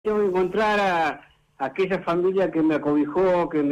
Tengo que encontrar a aquella familia que me acobijó, que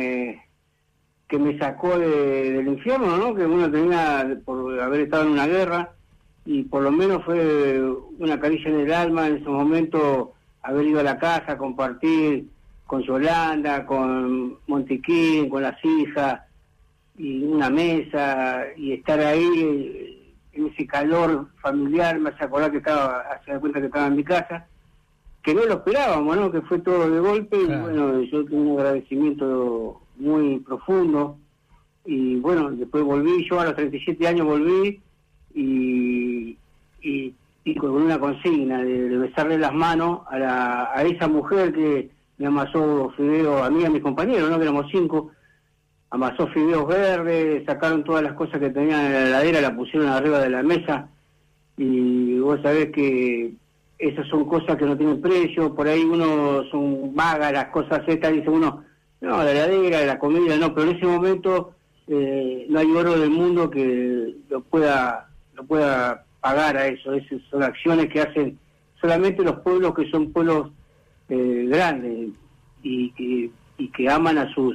me sacó del infierno, ¿no? Que uno tenía por haber estado en una guerra, y por lo menos fue una caricia en el alma en ese momento haber ido a la casa, compartir con Yolanda, con Montiquín, con las hijas, y una mesa, y estar ahí en ese calor familiar. Me hace acordar que se da cuenta que estaba en mi casa, que no lo esperábamos, ¿no? Que fue todo de golpe. Claro. Y bueno, yo tengo un agradecimiento muy profundo, y bueno, después volví, yo a los 37 años volví, y con una consigna de besarle las manos a esa mujer que me amasó fideos, a mí y a mis compañeros, ¿no? Que éramos 5, amasó fideos verdes, sacaron todas las cosas que tenían en la heladera, la pusieron arriba de la mesa, y vos sabés que esas son cosas que no tienen precio. Por ahí uno son vagas las cosas estas, dice uno, no, la heladera, la comida, no, pero en ese momento no hay oro del mundo que lo pueda pagar a eso. Esas son acciones que hacen solamente los pueblos que son pueblos grandes y que aman a sus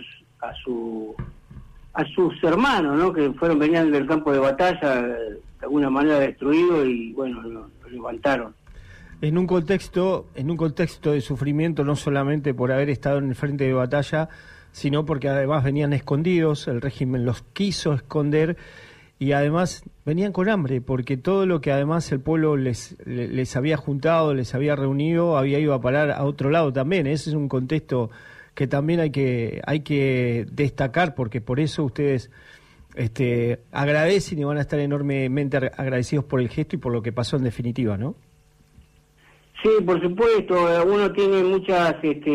hermanos, ¿no? Que venían del campo de batalla de alguna manera destruidos, y bueno, lo levantaron. En un contexto de sufrimiento, no solamente por haber estado en el frente de batalla, sino porque además venían escondidos, el régimen los quiso esconder, y además venían con hambre, porque todo lo que además el pueblo les había juntado, les había reunido, había ido a parar a otro lado también. Ese es un contexto que también hay que destacar, porque por eso ustedes agradecen y van a estar enormemente agradecidos por el gesto y por lo que pasó en definitiva, ¿no? Sí, por supuesto. Uno tiene muchas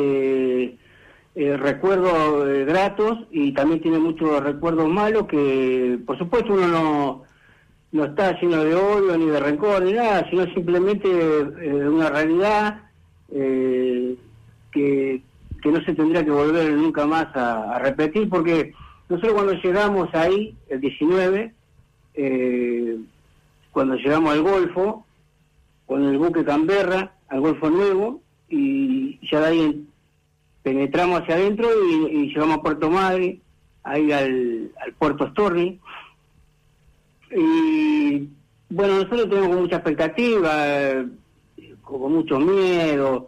recuerdos gratos, y también tiene muchos recuerdos malos, que por supuesto uno no está lleno de odio ni de rencor ni nada, sino simplemente una realidad que no se tendría que volver nunca más a repetir, porque nosotros cuando llegamos ahí, el 19, cuando llegamos al Golfo, con el buque Canberra, al Golfo Nuevo, y ya de ahí penetramos hacia adentro y llegamos a Puerto Madre, ahí al Puerto Storni. Y bueno, nosotros tenemos mucha expectativa, con mucho miedo,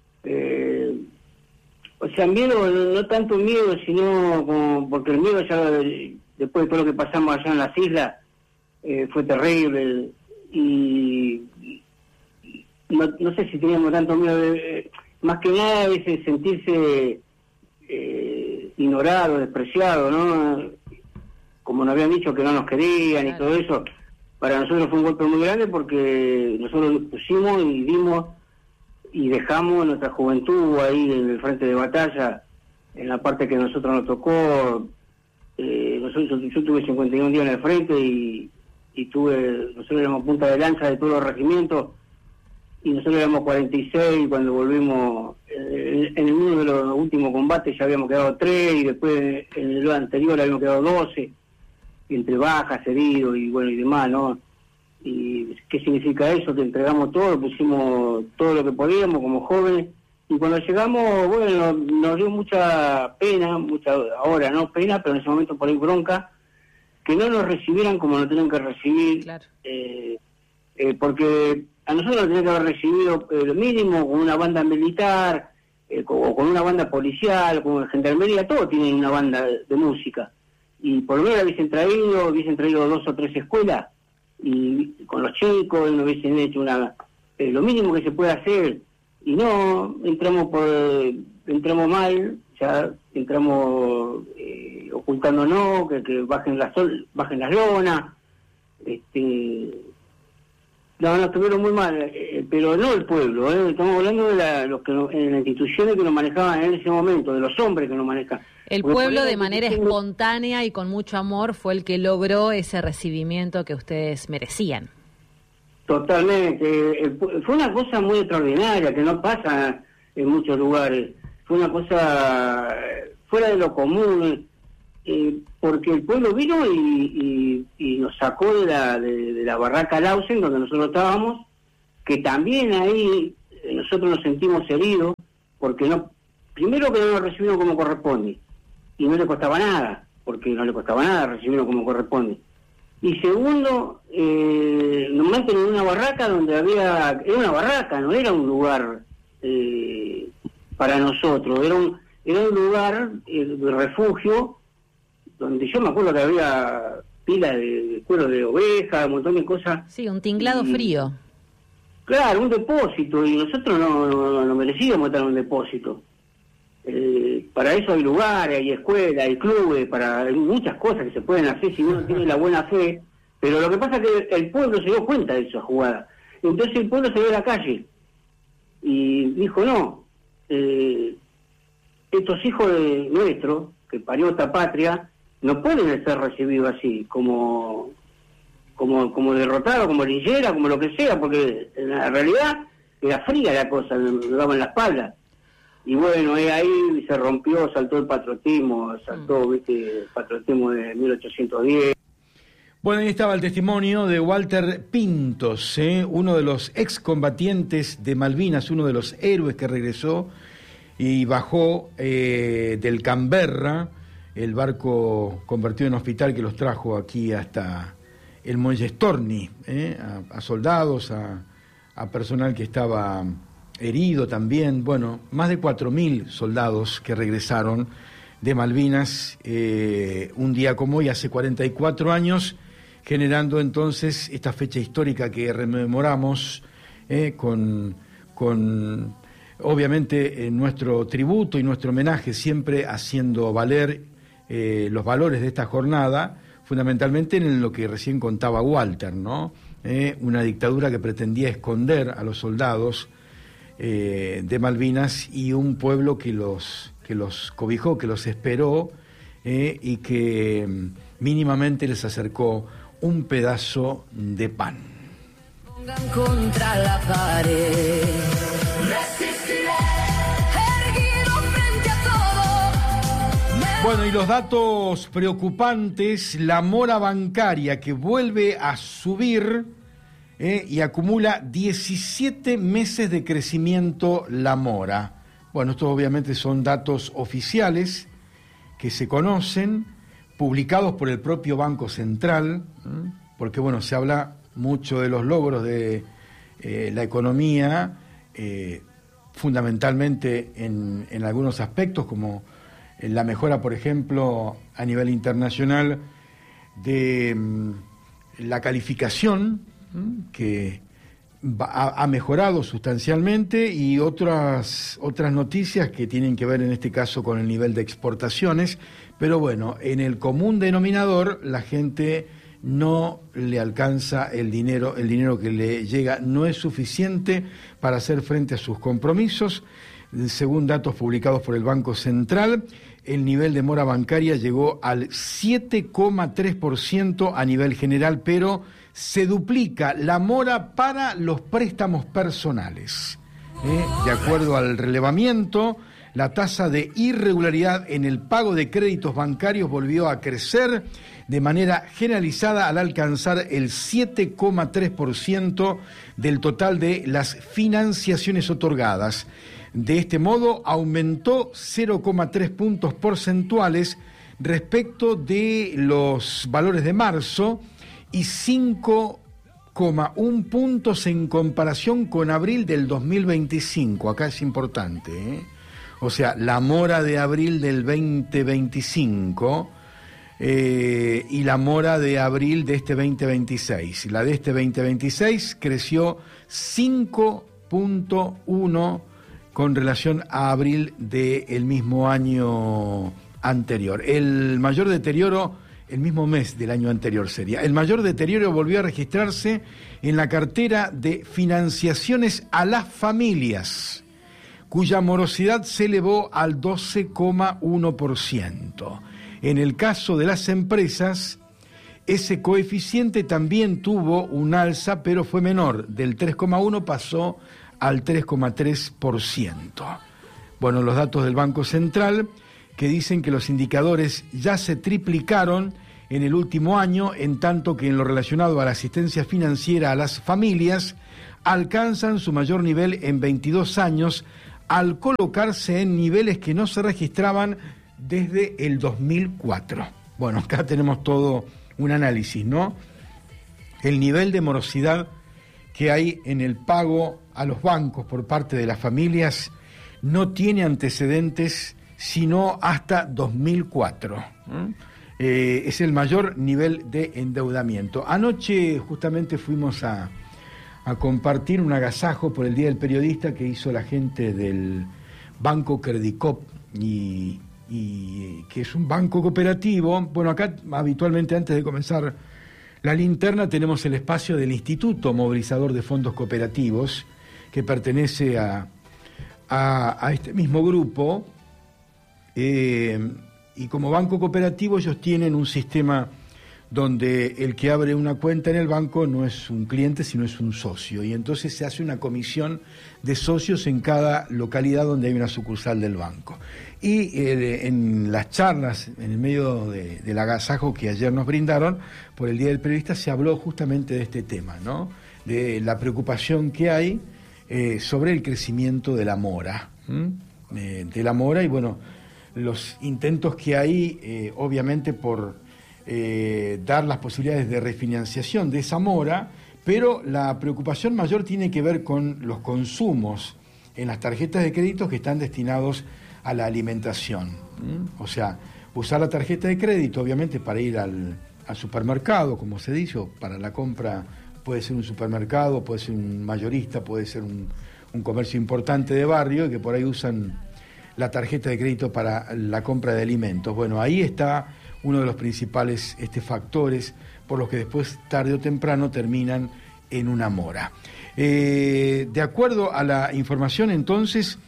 o sea, miedo, no tanto miedo, sino porque el miedo ya, después de todo lo que pasamos allá en las islas, fue terrible, y no sé si teníamos tanto miedo, más que nada es sentirse ignorado, despreciado, ¿no? Como nos habían dicho que no nos querían, claro. Y todo eso, para nosotros fue un golpe muy grande, porque nosotros pusimos y dimos y dejamos nuestra juventud ahí en el frente de batalla, en la parte que a nosotros nos tocó. Yo tuve 51 días en el frente, y nosotros éramos punta de lanza de todos los regimientos, y nosotros éramos 46 cuando volvimos. En uno de los últimos combates ya habíamos quedado 3, y después en el anterior habíamos quedado 12, entre bajas, heridos y bueno y demás, ¿no? ¿Y qué significa eso? Que entregamos todo, pusimos todo lo que podíamos como jóvenes, y cuando llegamos, bueno, nos dio mucha pena, ahora no pena, pero en ese momento por ahí bronca, que no nos recibieran como nos tenían que recibir. Claro. Porque a nosotros nos tenían que haber recibido lo mínimo con una banda militar, o con una banda policial, con gendarmería. Todos tienen una banda de música, y por lo menos hubiesen traído 2 o 3 escuelas, y con los chicos no hubiesen hecho lo mínimo que se puede hacer. Y no, entramos mal, ya entramos ocultándonos, que bajen las lonas. No, estuvieron muy mal, pero no el pueblo, estamos hablando de las instituciones que nos manejaban en ese momento, de los hombres que nos manejan. El pueblo, de manera espontánea y con mucho amor, fue el que logró ese recibimiento que ustedes merecían. Totalmente. Fue una cosa muy extraordinaria, que no pasa en muchos lugares. Fue una cosa fuera de lo común, porque el pueblo vino y nos sacó de la barraca Lausen, donde nosotros estábamos, que también ahí nosotros nos sentimos heridos porque primero que no nos recibieron como corresponde, y no le costaba nada, porque no le costaba nada recibirlo como corresponde. Y segundo, nos meten en una barraca donde era una barraca, no era un lugar para nosotros, era un lugar de refugio, donde yo me acuerdo que había pila de cuero de oveja, un montón de cosas. Sí, un tinglado frío. Claro, un depósito, y nosotros no merecíamos estar en un depósito. Para eso hay lugares, hay escuelas, hay clubes, hay muchas cosas que se pueden hacer si uno tiene la buena fe, pero lo que pasa es que el pueblo se dio cuenta de esa jugada. Entonces el pueblo se dio a la calle y dijo, no, estos hijos de nuestros, que parió esta patria, no pueden ser recibidos así, como derrotados, como linchera, como lo que sea, porque en la realidad era fría la cosa, me daban la espalda. Y bueno, ahí se rompió, saltó el patriotismo, el patriotismo de 1810. Bueno, ahí estaba el testimonio de Walter Pintos, uno de los excombatientes de Malvinas, uno de los héroes que regresó y bajó del Canberra, el barco convertido en hospital que los trajo aquí hasta el muelle Storni, a soldados, a personal que estaba herido también. Bueno, más de 4.000 soldados que regresaron de Malvinas un día como hoy, hace 44 años, generando entonces esta fecha histórica que rememoramos con obviamente nuestro tributo y nuestro homenaje, siempre haciendo valer los valores de esta jornada, fundamentalmente en lo que recién contaba Walter, ¿no? Una dictadura que pretendía esconder a los soldados de Malvinas, y un pueblo que los cobijó, que los esperó, y que mínimamente les acercó un pedazo de pan. Pongan contra la pared. Resistiré, erguido frente a todo. Bueno, y los datos preocupantes: la mora bancaria, que vuelve a subir y acumula 17 meses de crecimiento la mora. Bueno, estos obviamente son datos oficiales que se conocen, publicados por el propio Banco Central, porque bueno, se habla mucho de los logros de la economía, fundamentalmente en algunos aspectos, como la mejora, por ejemplo, a nivel internacional de la calificación, que ha mejorado sustancialmente, y otras noticias que tienen que ver en este caso con el nivel de exportaciones. Pero bueno, en el común denominador la gente no le alcanza el dinero que le llega no es suficiente para hacer frente a sus compromisos. Según datos publicados por el Banco Central, el nivel de mora bancaria llegó al 7,3% a nivel general, pero se duplica la mora para los préstamos personales. De acuerdo al relevamiento, la tasa de irregularidad en el pago de créditos bancarios volvió a crecer de manera generalizada al alcanzar el 7,3% del total de las financiaciones otorgadas. De este modo, aumentó 0,3 puntos porcentuales respecto de los valores de marzo y 5,1 puntos en comparación con abril del 2025. Acá es importante, O sea, la mora de abril del 2025 y la mora de abril de este 2026. La de este 2026 creció 5,1 con relación a abril del mismo año anterior. El mayor deterioro, el mismo mes del año anterior sería. El mayor deterioro volvió a registrarse en la cartera de financiaciones a las familias, cuya morosidad se elevó al 12,1%. En el caso de las empresas, ese coeficiente también tuvo un alza, pero fue menor. Del 3,1 pasó al 3,3%. Bueno, los datos del Banco Central, que dicen que los indicadores ya se triplicaron en el último año, en tanto que en lo relacionado a la asistencia financiera a las familias, alcanzan su mayor nivel en 22 años, al colocarse en niveles que no se registraban desde el 2004. Bueno, acá tenemos todo un análisis, ¿no? El nivel de morosidad que hay en el pago a los bancos por parte de las familias no tiene antecedentes sino hasta 2004. Es el mayor nivel de endeudamiento. Anoche justamente fuimos a compartir un agasajo por el Día del Periodista que hizo la gente del Banco Credicop y que es un banco cooperativo. Bueno, acá habitualmente antes de comenzar la linterna tenemos el espacio del Instituto Movilizador de Fondos Cooperativos, que pertenece a este mismo grupo, y como banco cooperativo ellos tienen un sistema donde el que abre una cuenta en el banco no es un cliente, sino es un socio, y entonces se hace una comisión de socios en cada localidad donde hay una sucursal del banco. Y en las charlas, en el medio del agasajo que ayer nos brindaron por el Día del Periodista, se habló justamente de este tema, ¿no? De la preocupación que hay sobre el crecimiento de la mora, de la mora, y bueno, los intentos que hay, obviamente por dar las posibilidades de refinanciación de esa mora, pero la preocupación mayor tiene que ver con los consumos en las tarjetas de crédito que están destinados a la alimentación. O sea, usar la tarjeta de crédito, obviamente, para ir al supermercado, como se dice, o para la compra, puede ser un supermercado, puede ser un mayorista, puede ser un comercio importante de barrio, que por ahí usan la tarjeta de crédito para la compra de alimentos. Bueno, ahí está uno de los principales factores por los que después, tarde o temprano, terminan en una mora. De acuerdo a la información, entonces,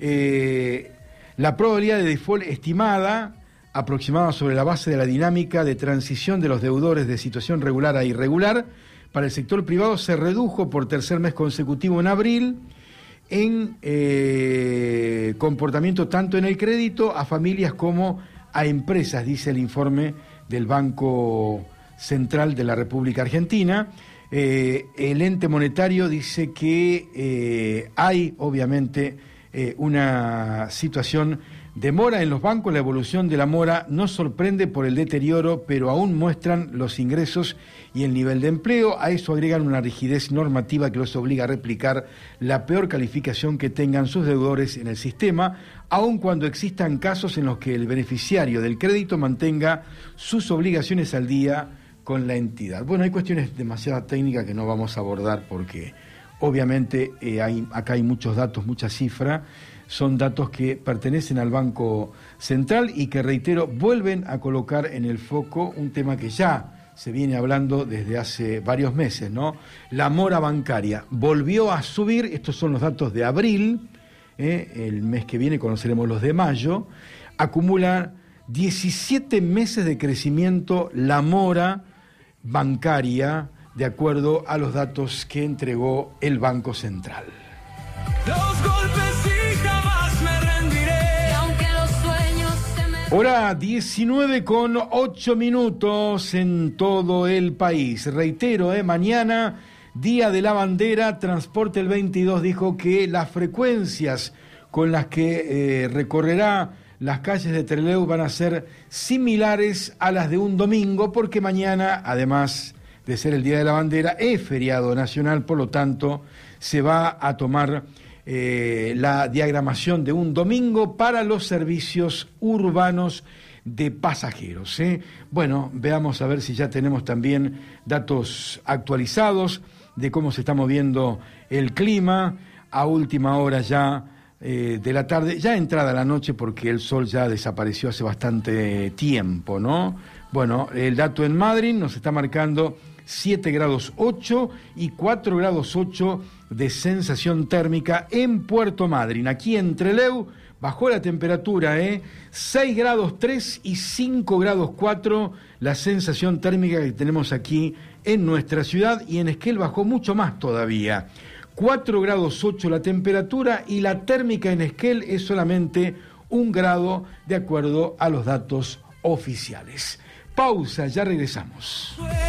la probabilidad de default estimada, aproximada sobre la base de la dinámica de transición de los deudores de situación regular a irregular, para el sector privado se redujo por tercer mes consecutivo en abril, en comportamiento tanto en el crédito a familias como a empresas, dice el informe del Banco Central de la República Argentina. El ente monetario dice que hay, obviamente, una situación de mora en los bancos. La evolución de la mora no sorprende por el deterioro, pero aún muestran los ingresos y el nivel de empleo. A eso agregan una rigidez normativa que los obliga a replicar la peor calificación que tengan sus deudores en el sistema, aun cuando existan casos en los que el beneficiario del crédito mantenga sus obligaciones al día con la entidad. Bueno, hay cuestiones demasiado técnicas que no vamos a abordar porque obviamente acá hay muchos datos, mucha cifra. Son datos que pertenecen al Banco Central y que, reitero, vuelven a colocar en el foco un tema que ya se viene hablando desde hace varios meses, ¿no? La mora bancaria volvió a subir. Estos son los datos de abril. El mes que viene conoceremos los de mayo. Acumula 17 meses de crecimiento la mora bancaria, de acuerdo a los datos que entregó el Banco Central. Los golpes y jamás me rendiré, aunque los sueños se me... Hora 19:08 en todo el país. Reitero, mañana, Día de la Bandera. Transporte el 22 dijo que las frecuencias con las que recorrerá las calles de Trelew van a ser similares a las de un domingo, porque mañana, además de ser el Día de la Bandera, es feriado nacional, por lo tanto, se va a tomar la diagramación de un domingo para los servicios urbanos de pasajeros. Bueno, veamos a ver si ya tenemos también datos actualizados de cómo se está moviendo el clima a última hora ya de la tarde, ya entrada la noche, porque el sol ya desapareció hace bastante tiempo, ¿no? Bueno, el dato en Madrid nos está marcando 7 grados 8 y 4 grados 8 de sensación térmica en Puerto Madryn. Aquí en Trelew bajó la temperatura, 6 grados 3 y 5 grados 4 la sensación térmica que tenemos aquí en nuestra ciudad, y en Esquel bajó mucho más todavía. 4 grados 8 la temperatura, y la térmica en Esquel es solamente 1 grado de acuerdo a los datos oficiales. Pausa, ya regresamos.